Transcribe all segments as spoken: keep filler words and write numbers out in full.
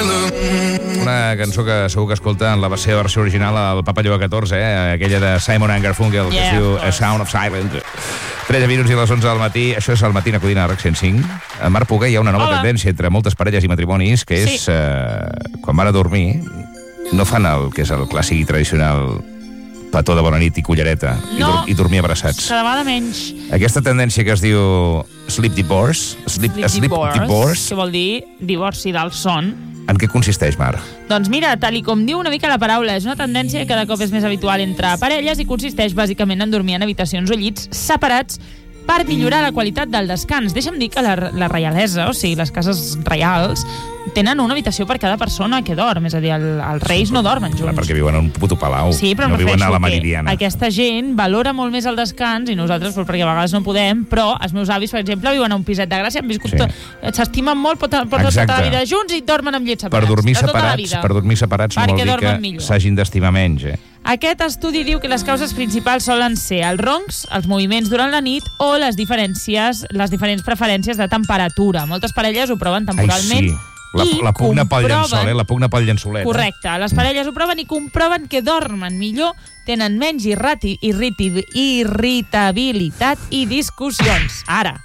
Una cançó que segur que escolta en la seva versió original al Papa Lleó catorze, eh? Aquella de Simon and Garfunkel, que Yeah, es diu of A Sound of Silence. tretze minuts i les onze del matí. Això és el matí a Codina, RAC cent cinc. A Marc Puga hi ha una nova Hola. tendència entre moltes parelles i matrimonis, que és, Sí. eh, quan van a dormir, no fan el que és el clàssic i tradicional petó de bona nit i cullereta, i, No. dur i dormir abraçats. Cada vegada menys. Aquesta tendència que es diu Sleep Divorce, Sleep, Sleep sleep divorce, divorce, que vol dir divorci del son. en què consisteix, Marc? Doncs mira, tal i com diu una mica la paraula, és una tendència que cada cop és més habitual entre parelles i consisteix bàsicament en dormir en habitacions o llits separats per millorar la qualitat del descans. Deixa'm dir que la, la reialesa, o sigui, les cases reials, tenen una habitació per cada persona que dorm, és a dir, el, els reis no dormen junts. Clar, perquè viuen en un puto palau, Sí, però no em viuen a la refereixo que Meridiana. aquesta gent valora molt més el descans i nosaltres, doncs, perquè a vegades no podem, però els meus avis, per exemple, viuen a un piset de Gràcia, han viscut Sí. tot, s'estimen molt, porten, porten tota Exacte. la vida junts i dormen amb llits separats. Per dormir de tota la separats, vida. per dormir separats no Perquè vol dir dormen que millor. s'hagin d'estimar menys, eh? Aquest estudi diu que les causes principals solen ser els roncs, els moviments durant la nit o les diferències, les diferents preferències de temperatura. Moltes parelles ho proven Ai, temporalment. sí. La, i la pugna pel comproven- llençol, eh? La pugna pel llençolet. Correcte. Les parelles ho proven i comproven que dormen millor, tenen menys irrati, irriti, irritabilitat i discussions. Ara.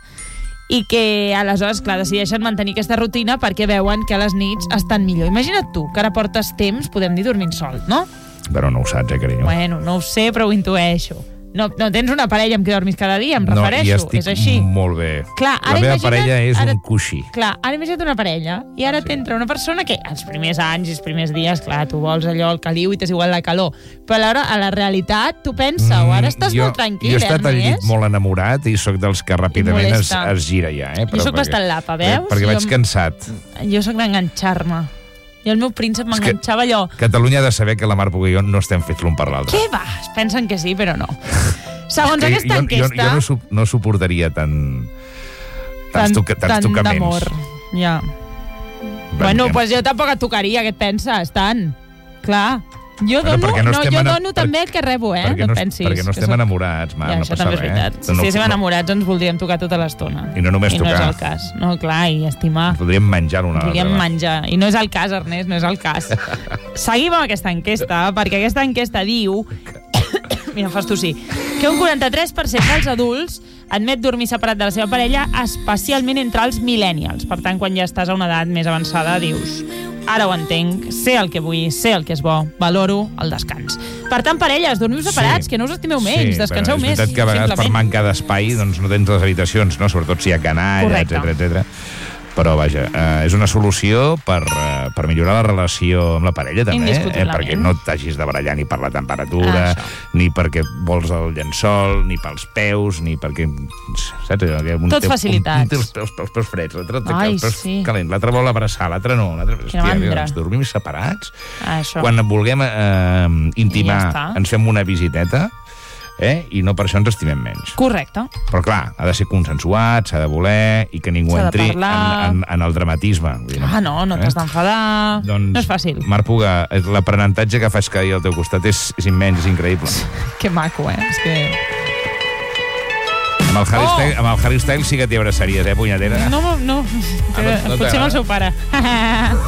I que, aleshores, clar, decideixen mantenir aquesta rutina perquè veuen que a les nits estan millor. Imagina't tu, que ara portes temps, podem dir, dormint sol, no? Eh? Però no ho saps, eh, carinyo? Bueno, no ho sé, però ho intueixo. No, no tens una parella amb qui dormis cada dia, em no, refereixo. i estic És així. molt bé. Clar, la ara meva imagina't- parella és ara- un coixí. Clar, ara imagina't una parella i ara sí. t'entra una persona que els primers anys i els primers dies, clar, tu vols allò, el caliu i t'és igual la calor. Però alhora, a la realitat, tu pensa-ho, ara estàs jo, molt tranquil, Jo he estat al llit Ernest. molt enamorat i sóc dels que ràpidament es, molesta. es gira ja, eh? Jo sóc bastant lapa, veus? Perquè vaig Jo- cansat. Jo sóc d'enganxar-me. I el meu príncep És que- m'enganxava allò. Catalunya ha de saber que la Marc Puga i jo no estem fets l'un per l'altre. Què va? Es pensen que sí, però no. Segons Que aquesta jo, enquesta... Jo, jo no, su no suportaria tant... Tants, toca tants tant tocaments. d'amor. Ja. Bueno, doncs pues jo tampoc et tocaria, què et penses? Tant. Clar. Jo Bueno, dono, perquè no no, estem jo ena- dono també el que rebo, eh? Perquè No no, et pensis. perquè no que estem soc- enamorats, Marc, Ja, no això passa també és res. veritat. Si No- estiguéssim no- enamorats ens voldríem tocar tota l'estona. I no només I no és tocar. el cas. No, clar, i estimar. Podríem menjar l'una a Podríem l'altra. menjar. I no és el cas, Ernest, no és el cas. Seguim amb aquesta enquesta, perquè aquesta enquesta diu... Mira, fas tu sí. Que un quaranta-tres per cent dels adults admet dormir separat de la seva parella, especialment entre els millennials. Per tant, quan ja estàs a una edat més avançada, dius... Ara ho entenc, sé el que vull, sé el que és bo, valoro el descans. Per tant, parelles, dormiu separats, Sí. que no us estimeu menys, Sí, descanseu però més. És veritat que a vegades per simplement. manca d'espai doncs no tens les habitacions, no? Sobretot si hi ha canalla, Correcte. etcètera, etcètera. Però, vaja, eh, és una solució per, eh, per millorar la relació amb la parella, també, eh? Indiscutiblement. Perquè no t'hagis de barallar ni per la temperatura, Ah, això. ni perquè vols el llençol, ni pels peus, ni perquè... Saps? Que un Tots té- facilitats. Un té els peus, els peus freds, l'altre té Ai, els peus sí. calents, l'altre vol abraçar, l'altre no. L'altre... Hòstia, mandra. ens dormim separats. Ah, això. Quan vulguem eh, intimar, I ja està. ens fem una visiteta, eh? I no per això ens estimem menys. Correcte. Però clar, ha de ser consensuat, s'ha de voler i que ningú S'ha de entri en, parlar. en, en el dramatisme. Vull dir, Ah, no, no t'has d'enfadar. Doncs, No és fàcil. Marc Puga, l'aprenentatge que faig cada dia al teu costat és, és immens, és increïble. Que maco, eh? És que... Amb el Harry, Oh! Styles, amb el Harry Styles sí que t'hi abraçaries, eh, punyetera? No, no, Ah, no- no potser amb el t'agrada? seu pare.